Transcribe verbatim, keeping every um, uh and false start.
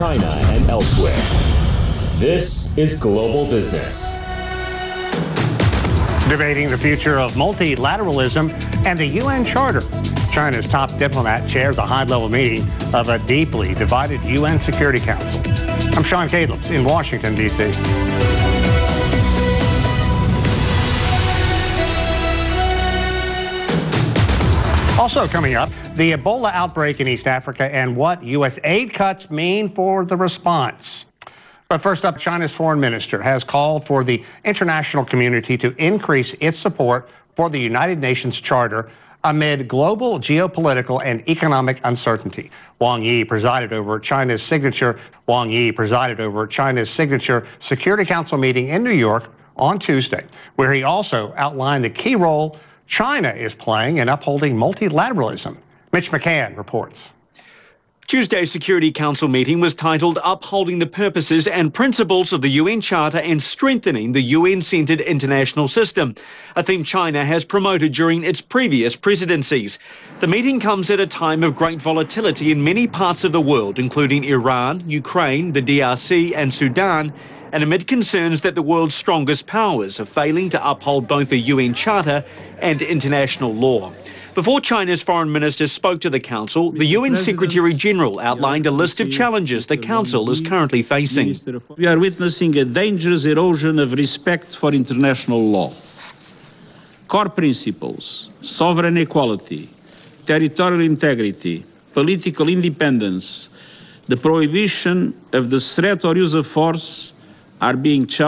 China and elsewhere. This is Global Business. Debating the future of multilateralism and the U N Charter. China's top diplomat chairs a high-level meeting of a deeply divided U N Security Council. I'm Sean Cadlips in Washington, D C Also coming up, the Ebola outbreak in East Africa and what U S aid cuts mean for the response. But first up, China's foreign minister has called for the international community to increase its support for the United Nations Charter amid global geopolitical and economic uncertainty. Wang Yi presided over China's signature Wang Yi presided over China's signature Security Council meeting in New York on Tuesday, where he also outlined the key role China is playing in upholding multilateralism. Mitch McCann reports. Tuesday's Security Council meeting was titled Upholding the Purposes and Principles of the U N Charter and Strengthening the U N-centred international system, a theme China has promoted during its previous presidencies. The meeting comes at a time of great volatility in many parts of the world, including Iran, Ukraine, the D R C and Sudan, and amid concerns that the world's strongest powers are failing to uphold both the U N Charter and international law. Before China's foreign minister spoke to the Council, the U N Secretary-General outlined a list of challenges the Council is currently facing. We are witnessing a dangerous erosion of respect for international law. Core principles, sovereign equality, territorial integrity, political independence, the prohibition of the threat or use of force are being challenged.